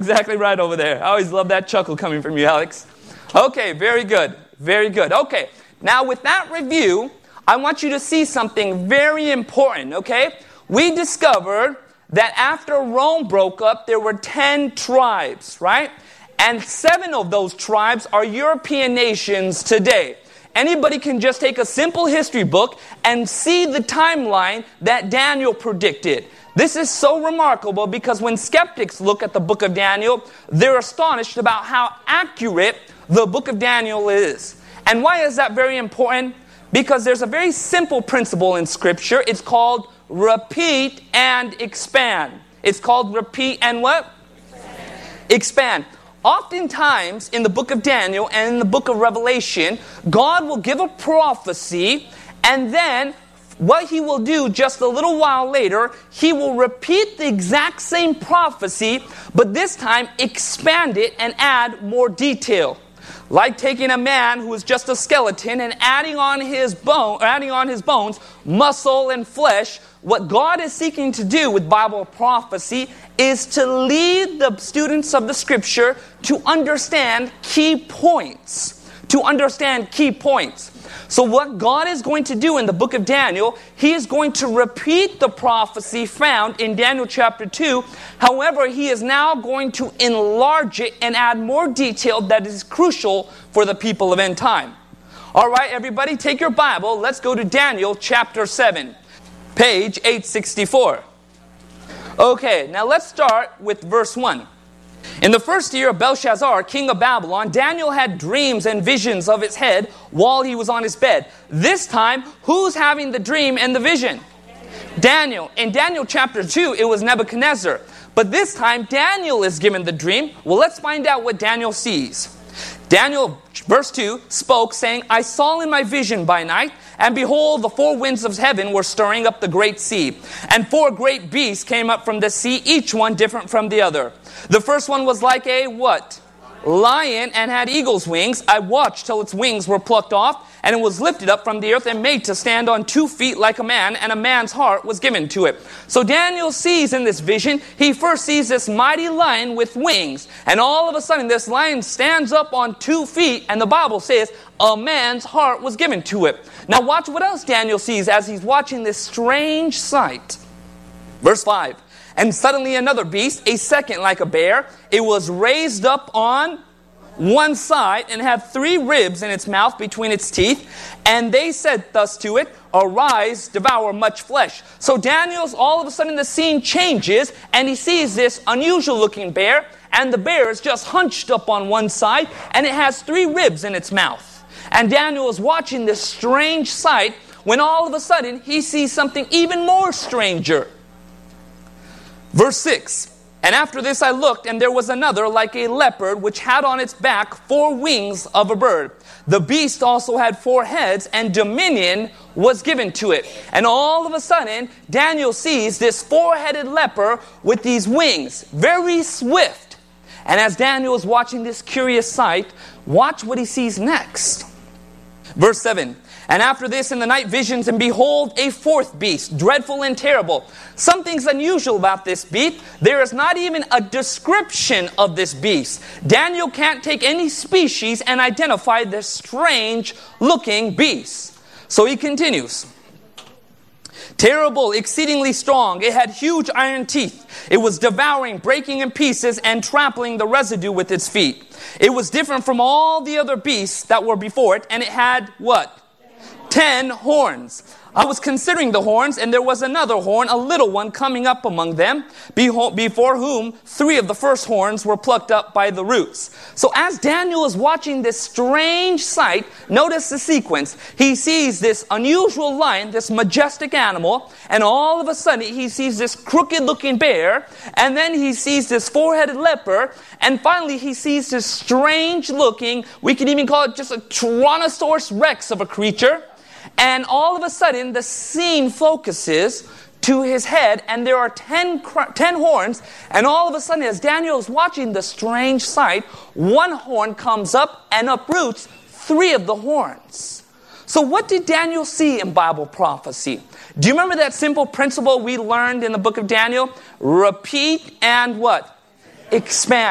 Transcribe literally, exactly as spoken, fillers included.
Exactly right over there. I always love that chuckle coming from you, Alex. Okay, very good. Very good. Okay, now with that review, I want you to see something very important, okay? We discovered that after Rome broke up, there were ten tribes, right? And seven of those tribes are European nations today. Anybody can just take a simple history book and see the timeline that Daniel predicted. This is so remarkable because when skeptics look at the book of Daniel, they're astonished about how accurate the book of Daniel is. And why is that very important? Because there's a very simple principle in Scripture. It's called repeat and expand. It's called repeat and what? Expand. Expand. Oftentimes in the book of Daniel and in the book of Revelation, God will give a prophecy, and then what he will do just a little while later, he will repeat the exact same prophecy, but this time expand it and add more detail. Like taking a man who is just a skeleton and adding on his bone, adding on his bones, muscle and flesh. What God is seeking to do with Bible prophecy is to lead the students of the Scripture to understand key points. To understand key points. So what God is going to do in the book of Daniel, He is going to repeat the prophecy found in Daniel chapter two. However, He is now going to enlarge it and add more detail that is crucial for the people of end time. All right, everybody, take your Bible. Let's go to Daniel chapter seven. Page eight sixty-four. Okay, now let's start with verse one. In the first year of Belshazzar, king of Babylon, Daniel had dreams and visions of his head while he was on his bed. This time, who's having the dream and the vision? Daniel. In Daniel chapter two, it was Nebuchadnezzar. But this time, Daniel is given the dream. Well, let's find out what Daniel sees. Daniel, verse two, spoke, saying, I saw in my vision by night, and behold, the four winds of heaven were stirring up the great sea. And four great beasts came up from the sea, each one different from the other. The first one was like a what? Lion, and had eagle's wings. I watched till its wings were plucked off, and it was lifted up from the earth and made to stand on two feet like a man, and a man's heart was given to it. So Daniel sees in this vision, he first sees this mighty lion with wings. And all of a sudden this lion stands up on two feet, and the Bible says a man's heart was given to it. Now watch what else Daniel sees as he's watching this strange sight. Verse five. And suddenly another beast, a second like a bear, it was raised up on one side and had three ribs in its mouth between its teeth. And they said thus to it, arise, devour much flesh. So Daniel's, all of a sudden the scene changes and he sees this unusual looking bear. And the bear is just hunched up on one side and it has three ribs in its mouth. And Daniel is watching this strange sight when all of a sudden he sees something even more stranger. Verse six, and after this I looked, and there was another like a leopard, which had on its back four wings of a bird. The beast also had four heads, and dominion was given to it. And all of a sudden, Daniel sees this four-headed leopard with these wings, very swift. And as Daniel is watching this curious sight, watch what he sees next. Verse seven. And after this in the night visions, and behold, a fourth beast, dreadful and terrible. Something's unusual about this beast. There is not even a description of this beast. Daniel can't take any species and identify this strange looking beast. So he continues. Terrible, exceedingly strong. It had huge iron teeth. It was devouring, breaking in pieces, and trampling the residue with its feet. It was different from all the other beasts that were before it, and it had what? Ten horns. I was considering the horns, and there was another horn, a little one, coming up among them, before whom three of the first horns were plucked up by the roots. So as Daniel is watching this strange sight, notice the sequence. He sees this unusual lion, this majestic animal, and all of a sudden he sees this crooked-looking bear, and then he sees this four-headed leopard, and finally he sees this strange-looking, we could even call it just a Tyrannosaurus Rex of a creature. And all of a sudden, the scene focuses to his head, and there are ten, ten horns. And all of a sudden, as Daniel is watching the strange sight, one horn comes up and uproots three of the horns. So what did Daniel see in Bible prophecy? Do you remember that simple principle we learned in the book of Daniel? Repeat and what? Expand.